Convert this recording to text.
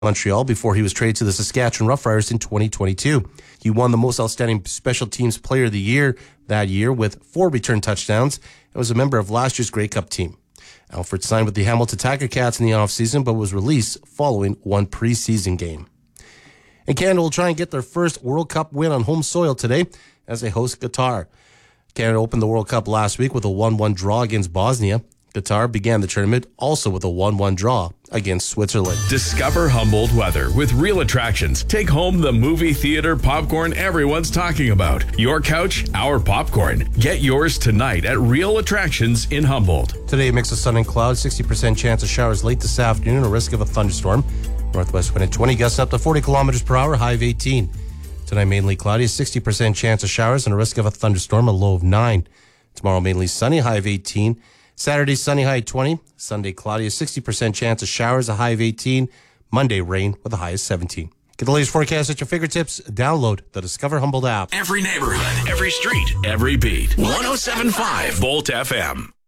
Montreal before he was traded to the Saskatchewan Roughriders in 2022. He won the most outstanding special teams player of the year that year with 4 return touchdowns and was a member of last year's Grey Cup team. Alford signed with the Hamilton Tiger Cats in the offseason but was released following one preseason game. And Canada will try and get their first World Cup win on home soil today as they host Qatar. Canada opened the World Cup last week with a 1-1 draw against Bosnia. Qatar began the tournament also with a 1-1 draw against Switzerland. Discover Humboldt weather with Real Attractions. Take home the movie theater popcorn everyone's talking about. Your couch, our popcorn. Get yours tonight at Real Attractions in Humboldt. Today, a mix of sun and clouds, 60% chance of showers late this afternoon, a risk of a thunderstorm. Northwest wind at 20, gusts up to 40 kilometers per hour, high of 18. Tonight, mainly cloudy, 60% chance of showers and a risk of a thunderstorm, a low of 9. Tomorrow, mainly sunny, high of 18. Saturday, sunny, high of 20. Sunday, cloudy, a 60% chance of showers, a high of 18. Monday, rain with a high of 17. Get the latest forecast at your fingertips. Download the Discover Humboldt app. Every neighborhood, every street, every beat. 107.5 Volt FM.